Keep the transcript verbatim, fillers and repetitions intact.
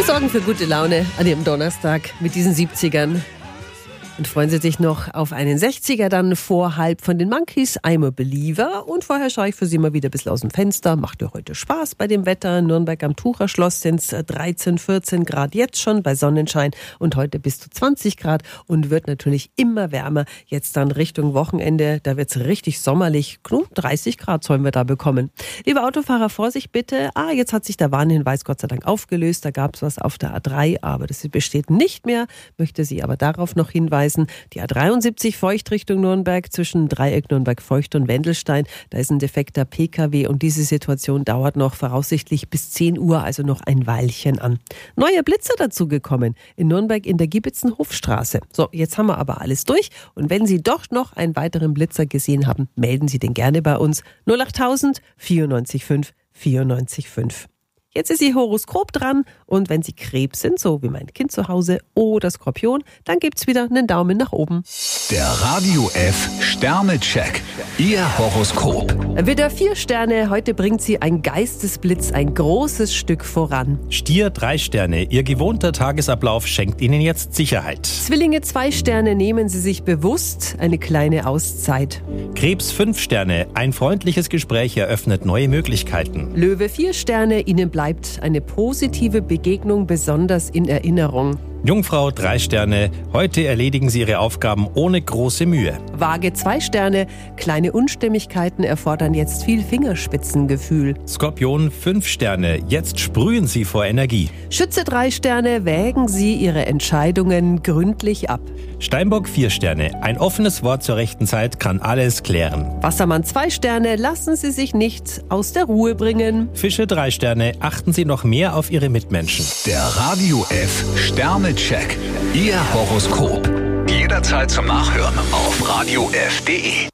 Wir sorgen für gute Laune an dem Donnerstag mit diesen siebzigern. Und freuen Sie sich noch auf einen sechziger dann vor halb von den Monkeys, I'm a Believer. Und vorher schaue ich für Sie mal wieder ein bisschen aus dem Fenster. Macht ja heute Spaß bei dem Wetter. Nürnberg am Tucherschloss sind es dreizehn, vierzehn Grad jetzt schon bei Sonnenschein und heute bis zu zwanzig Grad und wird natürlich immer wärmer. Jetzt dann Richtung Wochenende, da wird es richtig sommerlich. dreißig Grad sollen wir da bekommen. Liebe Autofahrer, Vorsicht bitte. Ah, jetzt hat sich der Warnhinweis Gott sei Dank aufgelöst. Da gab es was auf der A drei, aber das besteht nicht mehr. Möchte Sie aber darauf noch hinweisen. Die A dreiundsiebzig Feucht Richtung Nürnberg zwischen Dreieck Nürnberg-Feucht und Wendelstein. Da ist ein defekter P K W und diese Situation dauert noch voraussichtlich bis zehn Uhr, also noch ein Weilchen an. Neuer Blitzer dazugekommen in Nürnberg in der Giebitzenhofstraße. So, jetzt haben wir aber alles durch und wenn Sie doch noch einen weiteren Blitzer gesehen haben, melden Sie den gerne bei uns. null achttausend vierundneunzig fünf vierundneunzig fünf. Jetzt ist Ihr Horoskop dran und wenn Sie Krebs sind, so wie mein Kind zu Hause oder Skorpion, dann gibt's wieder einen Daumen nach oben. Der Radio F Sternecheck. Ihr Horoskop. Widder vier Sterne, heute bringt Sie ein Geistesblitz ein großes Stück voran. Stier drei Sterne, Ihr gewohnter Tagesablauf schenkt Ihnen jetzt Sicherheit. Zwillinge zwei Sterne, nehmen Sie sich bewusst eine kleine Auszeit. Krebs fünf Sterne, ein freundliches Gespräch eröffnet neue Möglichkeiten. Löwe vier Sterne, Ihnen bleibt eine positive Begegnung besonders in Erinnerung. Jungfrau drei Sterne, heute erledigen Sie Ihre Aufgaben ohne große Mühe. Waage zwei Sterne, kleine Unstimmigkeiten erfordern jetzt viel Fingerspitzengefühl. Skorpion fünf Sterne, jetzt sprühen Sie vor Energie. Schütze drei Sterne, wägen Sie Ihre Entscheidungen gründlich ab. Steinbock vier Sterne, ein offenes Wort zur rechten Zeit kann alles klären. Wassermann zwei Sterne, lassen Sie sich nicht aus der Ruhe bringen. Fische drei Sterne, achten Sie noch mehr auf Ihre Mitmenschen. Der Radio F Sternecheck. Ihr Horoskop. Jederzeit zum Nachhören auf radio f punkt de.